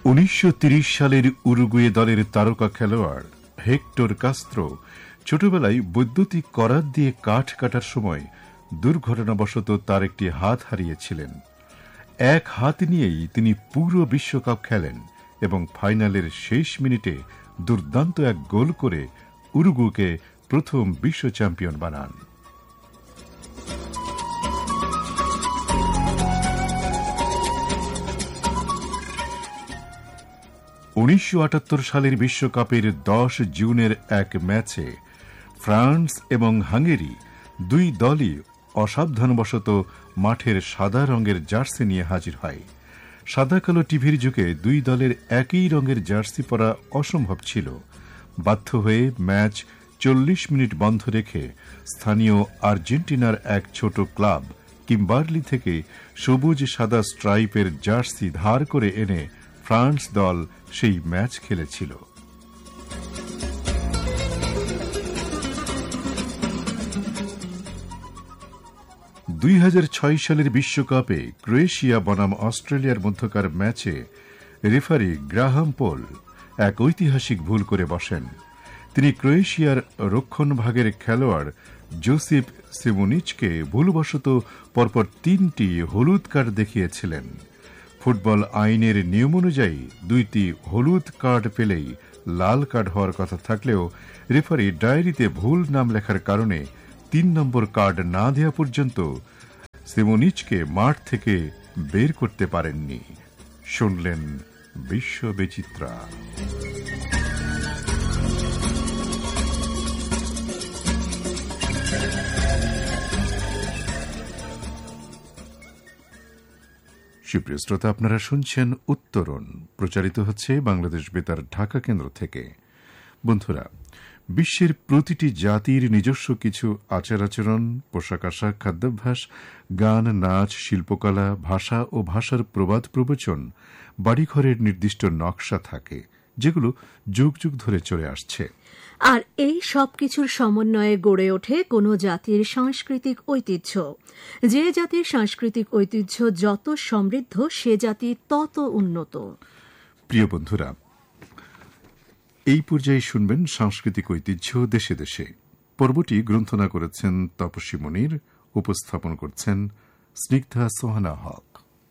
1930 সালের উরুগুয়ে দলের তারকা খেলোয়াড় হেক্টর কাস্ত্রো ছোটবেলায় বৈদ্যুতিক করাত দিয়ে কাঠ কাটার সময় দুর্ঘটনাবশত তার একটি হাত হারিয়েছিলেন। এক হাত নিয়েই তিনি পুরো বিশ্বকাপ খেলেন এবং ফাইনালের শেষ মিনিটে দুর্দান্ত এক গোল করে উরুগুয়েকে প্রথম বিশ্ব চ্যাম্পিয়ন বানান। সালের বিশ্বকাপের 10 জুনের এক ম্যাচে ফ্রান্স এবং হাঙ্গেরি দুই দলই অসাবধানবশত মাঠের সাদা রঙের জার্সি নিয়ে হাজির হয়। সাদা কালো টিভির যুগে দুই দলের একই রঙের জার্সি পরা অসম্ভব ছিল। বাধ্য হয়ে ম্যাচ 40 মিনিট বন্ধ রেখে স্থানীয় আর্জেন্টিনার এক ছোট ক্লাব কিম্বার্লি থেকে সবুজ সাদা স্ট্রাইপের জার্সি ধার করে এনে ফ্রান্স দল সেই ম্যাচ খেলেছিল। 2006 সালের বিশ্বকাপে ক্রোয়েশিয়া বনাম অস্ট্রেলিয়ার মধ্যকার ম্যাচে রেফারি গ্রাহাম পোল এক ঐতিহাসিক ভুল করে বসেন। তিনি ক্রোয়েশিয়ার রক্ষণভাগের খেলোয়াড় জোসিপ সিমোনিচকে ভুলবশত পরপর 3টি হলুদ কার্ড দেখিয়েছিলেন। ফুটবল আইনের নিয়ম অনুযায়ী 2টি হলুদ কার্ড পেলেই লাল কার্ড হওয়ার কথা থাকলেও রেফারি ডায়েরিতে ভুল নাম লেখার কারণে 3 নম্বর কার্ড না দেওয়া পর্যন্ত সিমোনিচকে মাঠ থেকে বের করতে পারেননি। শুনলেন বিশ্ব বিচিত্রা। সুপ্রিয় শ্রোতা, আপনারা শুনছেন উত্তরণ, প্রচারিত হচ্ছে বাংলাদেশ বেতার ঢাকা কেন্দ্র থেকে। বন্ধুরা, বিশ্বের প্রতিটি জাতির নিজস্ব কিছু আচার আচরণ, পোশাক আশাক, খাদ্যাভ্যাস, গান, নাচ, শিল্পকলা, ভাষা ও ভাষার প্রবাদ প্রবচন, বাড়িঘরের নির্দিষ্ট নকশা থাকে, যেগুলো যুগ যুগ ধরে চলে আসছে। আর এই সব কিছুর সমন্বয়ে গড়ে ওঠে কোনো জাতির সাংস্কৃতিক ঐতিহ্য। যে জাতির সাংস্কৃতিক ঐতিহ্য যত সমৃদ্ধ, সে জাতি তত উন্নত। প্রিয় বন্ধুরা, এই পর্যায়ে শুনবেন সাংস্কৃতিক ঐতিহ্য দেশে দেশে। পর্বটি গ্রন্থনা করেছেন তপস্বী মনির, উপস্থাপন করছেন স্নিগ্ধা সোহানা হক।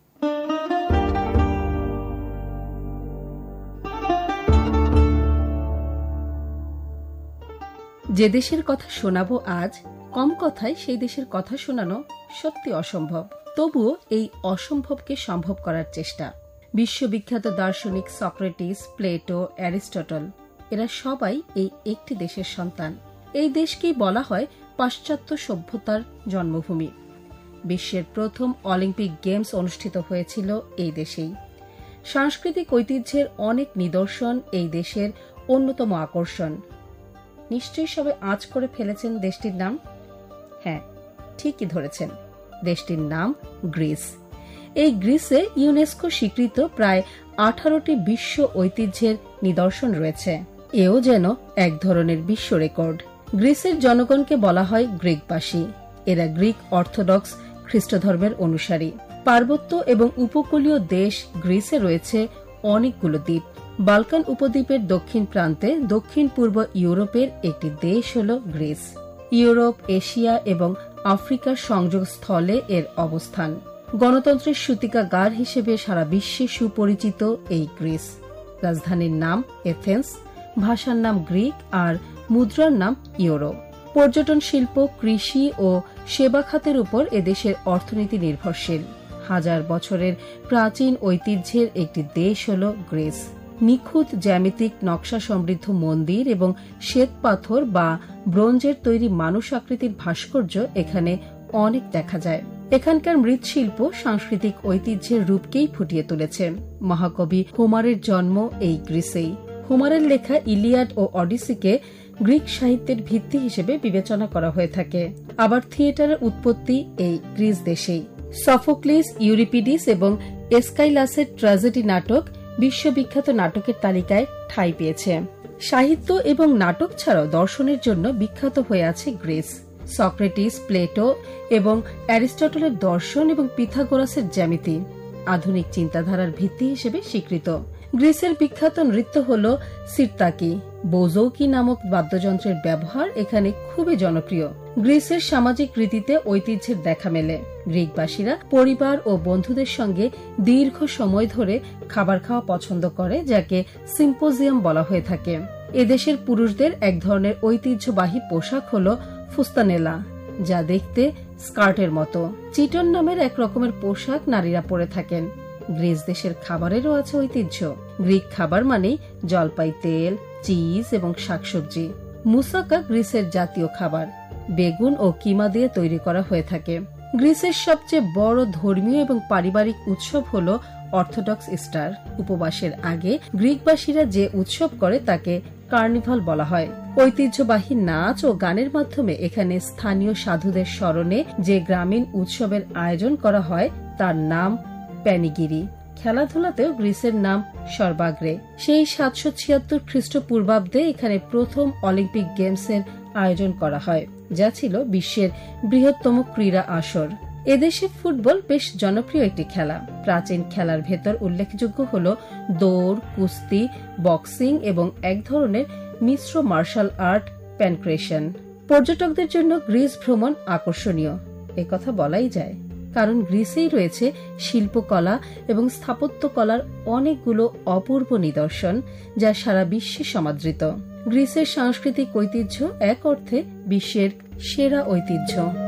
যে দেশের কথা শোনাবো আজ, কম কথায় সেই দেশের কথা শোনানো সত্যি অসম্ভব। তবুও এই অসম্ভবকে সম্ভব করার চেষ্টা। বিশ্ববিখ্যাত দার্শনিক সক্রেটিস, প্লেটো, অ্যারিস্টটল এরা সবাই এই একটি দেশের সন্তান। এই দেশকেই বলা হয় পাশ্চাত্য সভ্যতার জন্মভূমি। বিশ্বের প্রথম অলিম্পিক গেমস অনুষ্ঠিত হয়েছিল এই দেশেই। সাংস্কৃতিক ঐতিহ্যের অনেক নিদর্শন এই দেশের অন্যতম আকর্ষণ। নিশ্চয়ই সবাই আঁচ করে ফেলেছেন দেশটির নাম। হ্যাঁ, ঠিকই ধরেছেন, দেশটির নাম গ্রিস। এই গ্রিসে ইউনেস্কো স্বীকৃত প্রায় 18টি বিশ্ব ঐতিহ্যের নিদর্শন রয়েছে। এও যেন এক ধরনের বিশ্ব রেকর্ড। গ্রিসের জনগণকে বলা হয় গ্রিকবাসী। এরা গ্রিক অর্থোডক্স খ্রিস্ট ধর্মের অনুসারী। পার্বত্য এবং উপকূলীয় দেশ গ্রিসে রয়েছে অনেকগুলো দ্বীপ। বালকান উপদ্বীপের দক্ষিণ প্রান্তে দক্ষিণ পূর্ব ইউরোপের একটি দেশ হল গ্রিস। ইউরোপ, এশিয়া এবং আফ্রিকার সংযোগ স্থলে এর অবস্থান। গণতন্ত্রের সূতিকাগার হিসেবে সারা বিশ্বে সুপরিচিত এই গ্রিস। রাজধানীর নাম এথেন্স, ভাষার নাম গ্রিক আর মুদ্রার নাম ইউরো। পর্যটন শিল্প, কৃষি ও সেবা খাতের উপর এদেশের অর্থনীতি নির্ভরশীল। হাজার বছরের প্রাচীন ঐতিহ্যের একটি দেশ হল গ্রিস। নিখুঁত জ্যামিতিক নকশা সমৃদ্ধ মন্দির এবং শ্বেতপাথর বা ব্রোঞ্জের তৈরি মানুষ আকৃতির ভাস্কর্য এখানে অনেক দেখা যায়। এখানকার মৃৎশিল্প সাংস্কৃতিক ঐতিহ্যের রূপকেই ফুটিয়ে তুলেছে। মহাকবি হোমারের জন্ম এই গ্রিসেই। হোমারের লেখা ইলিয়াড ও অডিসিকে গ্রিক সাহিত্যের ভিত্তি হিসেবে বিবেচনা করা হয়ে থাকে। আবার থিয়েটারের উৎপত্তি এই গ্রিস দেশেই। সফোক্লিস, ইউরিপিডিস এবং এসকাইলাসের ট্র্যাজেডি নাটক বিশ্ববিখ্যাত নাটকের তালিকায় ঠাঁই পেয়েছে। সাহিত্য এবং নাটক ছাড়াও দর্শনের জন্য বিখ্যাত হয়ে আছে গ্রিস। সক্রেটিস, প্লেটো এবং অ্যারিস্টটলের দর্শন এবং পিথাগোরাসের জ্যামিতি, আধুনিক চিন্তাধারার ভিত্তি হিসেবে স্বীকৃত। গ্রিসের বিখ্যাত নৃত্য হল সিরতাকি। বোজৌকি নামক বাদ্যযন্ত্রের ব্যবহার এখানে খুবই জনপ্রিয়। গ্রিসের সামাজিক রীতিতে ঐতিহ্যের দেখা মেলে। গ্রিকবাসীরা পরিবার ও বন্ধুদের সঙ্গে দীর্ঘ সময় ধরে খাবার খাওয়া পছন্দ করে, যাকে সিম্পোজিয়াম বলা হয়ে থাকে। এদেশের পুরুষদের এক ধরনের ঐতিহ্যবাহী পোশাক হল ফুস্তানেলা, যা দেখতে স্কার্টের মতো। চিটন নামের এক রকমের পোশাক নারীরা পরে থাকেন। গ্রিস দেশের খাবারেরও আছে ঐতিহ্য। গ্রিক খাবার মানেই জলপাই তেল, চিজ এবং শাকসবজি। মুসাকা গ্রিসের জাতীয় খাবার। বেগুন ও কিমা দিয়ে তৈরি করা হয়ে থাকে। গ্রিসের সবচেয়ে বড় ধর্মীয় এবং পারিবারিক উৎসব হল অর্থোডক্স ইস্টার। উপবাসের আগে গ্রিকবাসীরা যে উৎসব করে তাকে কার্নিভাল বলা হয়। ঐতিহ্যবাহী নাচ ও গানের মাধ্যমে এখানে স্থানীয় সাধুদের স্মরণে যে গ্রামীণ উৎসবের আয়োজন করা হয় তার নাম প্যানিগিরি। খেলাধুলাতেও গ্রিসের নাম সর্বাগ্রে। সেই 776 খ্রিস্টপূর্বাব্দে এখানে প্রথম অলিম্পিক গেমসের আয়োজন করা হয়, যা ছিল বিশ্বের বৃহত্তম ক্রীড়া আসর। এদেশে ফুটবল বেশ জনপ্রিয় একটি খেলা। প্রাচীন খেলার ভেতর উল্লেখযোগ্য হল দৌড়, কুস্তি, বক্সিং এবং এক ধরনের মিশ্র মার্শাল আর্ট প্যানক্রেশন। পর্যটকদের জন্য গ্রিস ভ্রমণ আকর্ষণীয় একথা বলাই যায়, কারণ গ্রিসেই রয়েছে শিল্পকলা এবং স্থাপত্যকলার অনেকগুলো অপূর্ব নিদর্শন, যা সারা বিশ্বে সমাদৃত। গ্রিসের সাংস্কৃতিক ঐতিহ্য এক অর্থে বিশ্বের সেরা ঐতিহ্য।